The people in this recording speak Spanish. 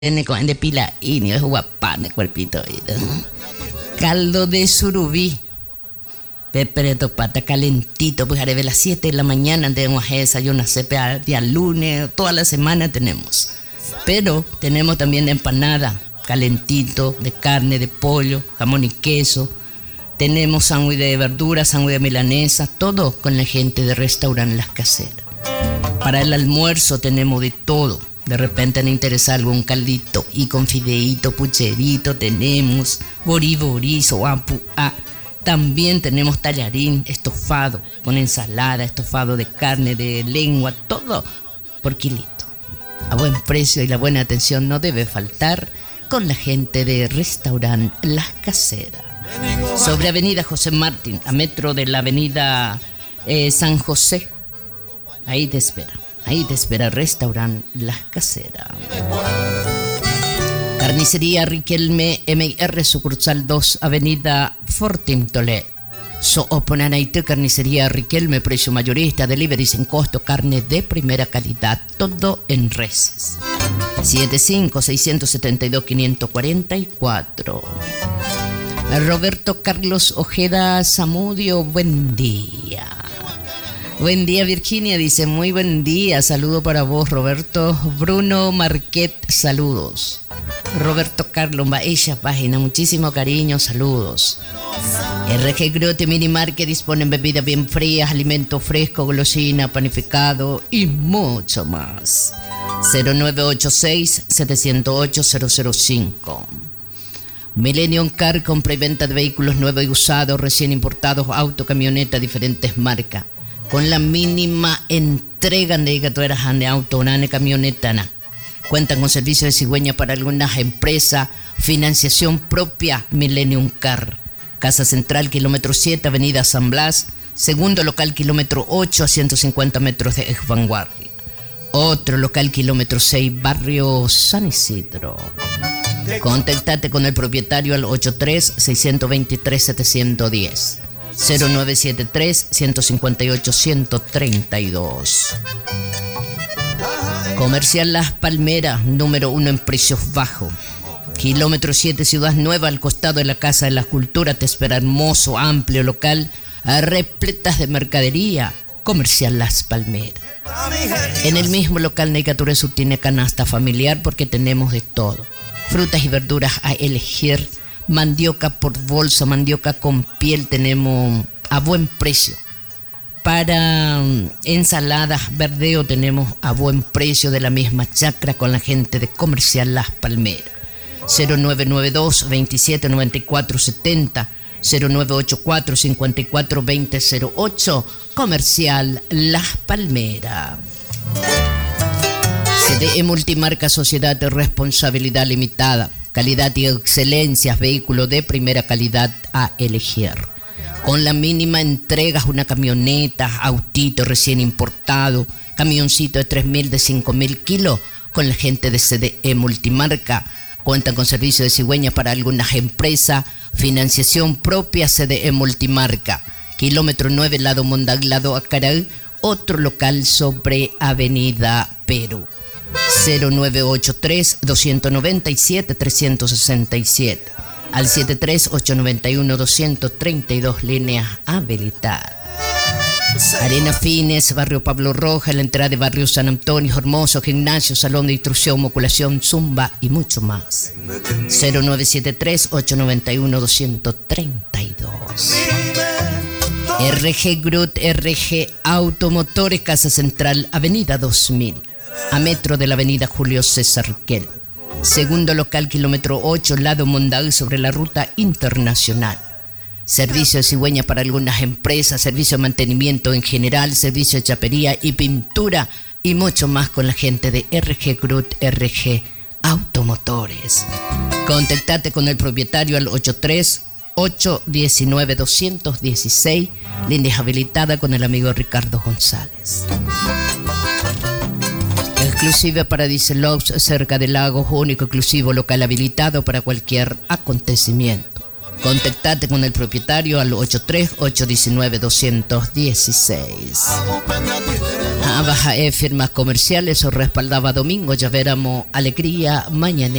Tiene con de pila y ni es guapán de cuerpito. Caldo de surubí. Pepe de pata calentito, pues haré de las 7 de la mañana tenemos desayuno, CPA día lunes, toda la semana tenemos. Pero tenemos también empanada, calentito, de carne, de pollo, jamón y queso. Tenemos sándwich de verduras, sándwich de milanesa, todo con la gente de restaurante Las Caseras. Para el almuerzo tenemos de todo. De repente me interesa algún caldito y con fideíto, pucherito, tenemos borizo, apuá. También tenemos tallarín, estofado, con ensalada, estofado de carne, de lengua, todo por kilito. A buen precio y la buena atención no debe faltar con la gente de restaurante Las Caseras. Sobre avenida José Martín, a metro de la avenida San José. Ahí te espera restaurante Las Caseras. Carnicería Riquelme MR, sucursal 2, avenida Fortín Toledo. Oponanaite, carnicería Riquelme, precio mayorista, delivery sin costo, carne de primera calidad, todo en reses. 75-672-544. Roberto Carlos Ojeda Zamudio, buen día. Buen día, Virginia, dice, muy buen día, saludo para vos, Roberto. Bruno Marquet, saludos. Roberto Carlos, ella página, muchísimo cariño, saludos. RG Grote Minimar, que disponen bebidas bien frías, alimento fresco, golosina, panificado y mucho más. 0986-708-005. Millennium Car, compra y venta de vehículos nuevos y usados, recién importados, auto, camioneta, diferentes marcas. Con la mínima entrega de que eras de auto, una camioneta. Cuentan con servicio de cigüeña para algunas empresas, financiación propia, Millennium Car. Casa Central, kilómetro 7, avenida San Blas. Segundo local, kilómetro 8, a 150 metros de Ex Vanguardia. Otro local, kilómetro 6, barrio San Isidro. Contactate con el propietario al 83-623-710. 0973-158-132. Comercial Las Palmeras, número 1 en precios bajos. Kilómetro 7, Ciudad Nueva, al costado de la Casa de la Cultura. Te espera hermoso, amplio local, repletas de mercadería. Comercial Las Palmeras. En el mismo local Necature Sur tiene canasta familiar porque tenemos de todo. Frutas y verduras a elegir. Mandioca por bolsa, mandioca con piel tenemos a buen precio. Para ensaladas, verdeo tenemos a buen precio de la misma chacra con la gente de Comercial Las Palmeras. 0992 27 94 70, 0984 54 20 08, Comercial Las Palmeras. CDE Multimarca, Sociedad de Responsabilidad Limitada. Calidad y excelencias, vehículo de primera calidad a elegir. Con la mínima entregas, una camioneta, autito recién importado, camioncito de 3.000, de 5.000 kilos, con la gente de CDE Multimarca. Cuentan con servicio de cigüeña para algunas empresas, financiación propia, CDE Multimarca. Kilómetro 9, lado Mondag, lado Acaral, otro local sobre avenida Perú. 0983-297-367 al 73-891-232, líneas habilitadas. Arena Fines, barrio Pablo Roja, la entrada de barrio San Antonio, Hermoso, gimnasio, salón de instrucción, musculación, zumba y mucho más. 0973-891-232. RG Grut, RG Automotores, Casa Central, avenida 2000. A metro de la avenida Julio César Riquel. Segundo local, kilómetro 8, lado Mondag, sobre la ruta internacional. Servicio de cigüeña para algunas empresas, servicio de mantenimiento en general, servicio de chapería y pintura y mucho más con la gente de RG Grut, RG Automotores. Contactate con el propietario al 83-819-216, líneas habilitada con el amigo Ricardo González. Exclusiva para Dieselox, cerca del lago, único exclusivo local habilitado para cualquier acontecimiento. Contactate con el propietario al 83-819-216. Baja firmas comerciales o respaldaba domingo, ya veramos alegría mañana.